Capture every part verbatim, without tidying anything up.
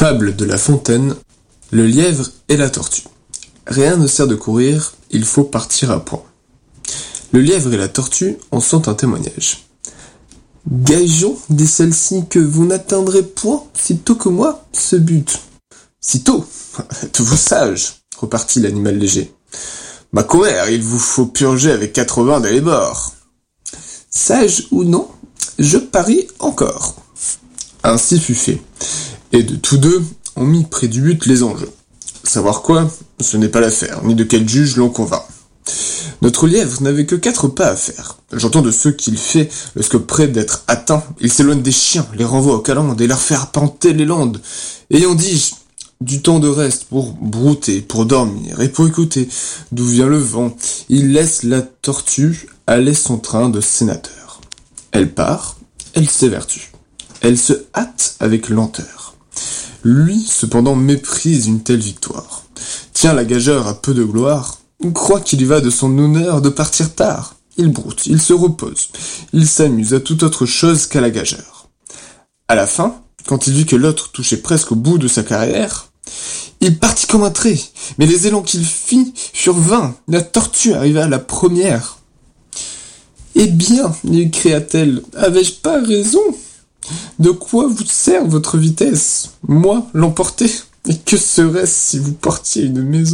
Fable de La Fontaine, le lièvre et la tortue. Rien ne sert de courir, il faut partir à point. Le lièvre et la tortue en sont un témoignage. Gageons, dit celle-ci, que vous n'atteindrez point, si tôt que moi, ce but. Si tôt? Êtes-vous sage? Repartit l'animal léger. Ma commère, il vous faut purger avec quatre-vingts dans les bords. Sage ou non, je parie encore. Ainsi fut fait. Et de tous deux, on mit près du but les enjeux. Savoir quoi, ce n'est pas l'affaire, ni de quel juge l'on convainc. Notre lièvre n'avait que quatre pas à faire. J'entends de ceux qu'il fait, lorsque près d'être atteint, il s'éloigne des chiens, les renvoie aux calendes et leur fait arpenter les landes. Ayant dit, du temps de reste pour brouter, pour dormir et pour écouter d'où vient le vent, il laisse la tortue aller son train de sénateur. Elle part, elle s'évertue. Elle se hâte avec lenteur. Lui, cependant, méprise une telle victoire. Tient la gageure à peu de gloire, croit qu'il y va de son honneur de partir tard. Il broute, il se repose, il s'amuse à toute autre chose qu'à la gageure. À la fin, quand il vit que l'autre touchait presque au bout de sa carrière, il partit comme un trait, mais les élans qu'il fit furent vains, la tortue arriva à la première. « Eh bien, lui cria-t-elle, avais-je pas raison ? De quoi vous sert votre vitesse? Moi, l'emporter? Et que serait-ce si vous portiez une maison? »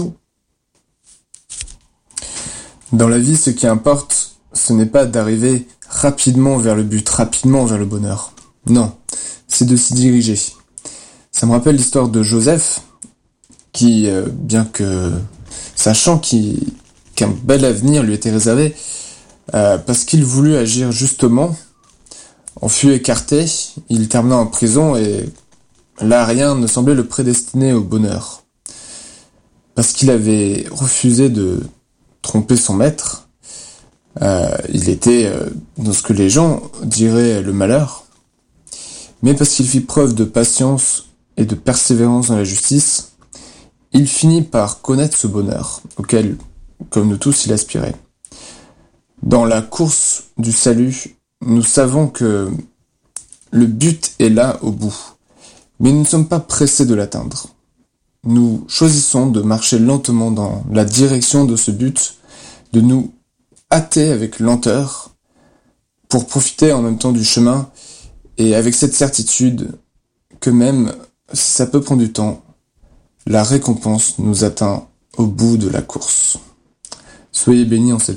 Dans la vie, ce qui importe, ce n'est pas d'arriver rapidement vers le but, rapidement vers le bonheur. Non, c'est de s'y diriger. Ça me rappelle l'histoire de Joseph, qui, euh, bien que sachant qu'il, qu'un bel avenir lui était réservé, euh, parce qu'il voulut agir justement, en fut écarté, il termina en prison et là rien ne semblait le prédestiner au bonheur. Parce qu'il avait refusé de tromper son maître, euh, il était euh, dans ce que les gens diraient le malheur, mais parce qu'il fit preuve de patience et de persévérance dans la justice, il finit par connaître ce bonheur, auquel, comme nous tous, il aspirait. Dans la course du salut, nous savons que le but est là au bout, mais nous ne sommes pas pressés de l'atteindre. Nous choisissons de marcher lentement dans la direction de ce but, de nous hâter avec lenteur pour profiter en même temps du chemin et avec cette certitude que même si ça peut prendre du temps, la récompense nous atteint au bout de la course. Soyez bénis en cette journée.